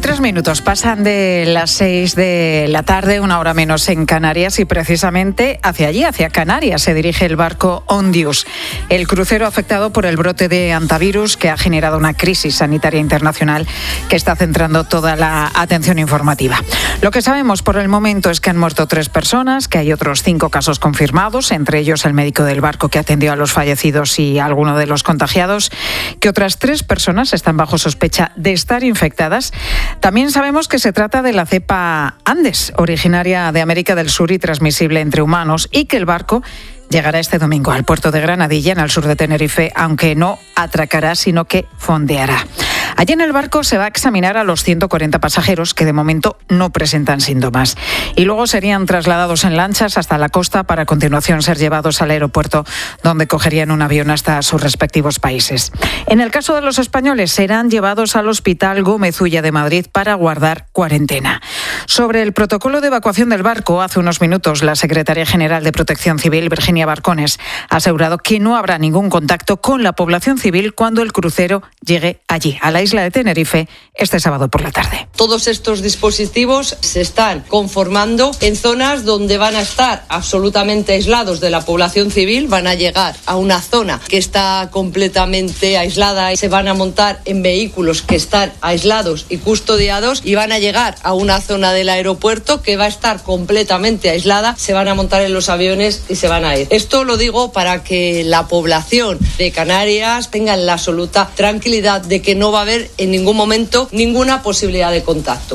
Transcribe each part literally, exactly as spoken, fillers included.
Tres minutos pasan de las seis de la tarde, una hora menos en Canarias, y precisamente hacia allí, hacia Canarias, se dirige el barco Ondius, el crucero afectado por el brote de hantavirus que ha generado una crisis sanitaria internacional que está centrando toda la atención informativa. Lo que sabemos por el momento es que han muerto tres personas, que hay otros cinco casos confirmados, entre ellos el médico del barco que atendió a los fallecidos y a alguno de los contagiados, que otras tres personas están bajo sospecha de estar infectadas. También sabemos que se trata de la cepa Andes, originaria de América del Sur y transmisible entre humanos, y que el barco llegará este domingo al puerto de Granadilla, en el sur de Tenerife, aunque no atracará, sino que fondeará. Allí en el barco se va a examinar a los ciento cuarenta pasajeros que de momento no presentan síntomas. Y luego serían trasladados en lanchas hasta la costa para a continuación ser llevados al aeropuerto, donde cogerían un avión hasta sus respectivos países. En el caso de los españoles, serán llevados al Hospital Gómez Ulla de Madrid para guardar cuarentena. Sobre el protocolo de evacuación del barco, hace unos minutos la secretaria general de Protección Civil, Virginia Barcones, ha asegurado que no habrá ningún contacto con la población civil cuando el crucero llegue allí, a la isla de Tenerife, este sábado por la tarde. Todos estos dispositivos se están conformando en zonas donde van a estar absolutamente aislados de la población civil, van a llegar a una zona que está completamente aislada y se van a montar en vehículos que están aislados y custodiados y van a llegar a una zona del aeropuerto que va a estar completamente aislada, se van a montar en los aviones y se van a ir. Esto lo digo para que la población de Canarias tenga la absoluta tranquilidad de que no va a haber en ningún momento ninguna posibilidad de contacto.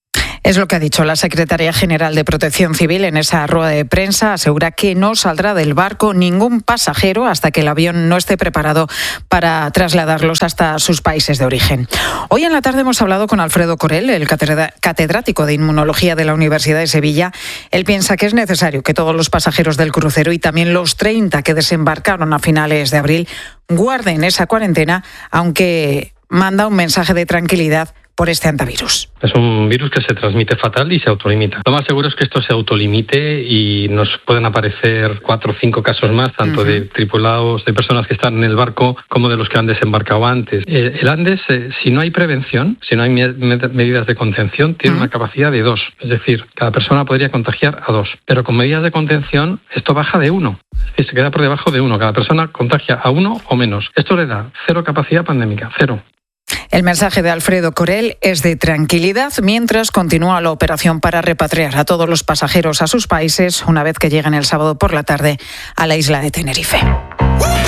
Es lo que ha dicho la secretaria general de Protección Civil en esa rueda de prensa. Asegura que no saldrá del barco ningún pasajero hasta que el avión no esté preparado para trasladarlos hasta sus países de origen. Hoy en la tarde hemos hablado con Alfredo Corel, el catedrático de Inmunología de la Universidad de Sevilla. Él piensa que es necesario que todos los pasajeros del crucero y también los treinta que desembarcaron a finales de abril guarden esa cuarentena, aunque manda un mensaje de tranquilidad por este hantavirus. Es un virus que se transmite fatal y se autolimita. Lo más seguro es que esto se autolimite y nos pueden aparecer cuatro o cinco casos más, tanto uh-huh. de tripulados, de personas que están en el barco, como de los que han desembarcado antes. Eh, el Andes, eh, si no hay prevención, si no hay me- medidas de contención, tiene uh-huh. una capacidad de dos. Es decir, cada persona podría contagiar a dos. Pero con medidas de contención, esto baja de uno. Es decir, se queda por debajo de uno. Cada persona contagia a uno o menos. Esto le da cero capacidad pandémica, cero. El mensaje de Alfredo Corel es de tranquilidad mientras continúa la operación para repatriar a todos los pasajeros a sus países una vez que lleguen el sábado por la tarde a la isla de Tenerife.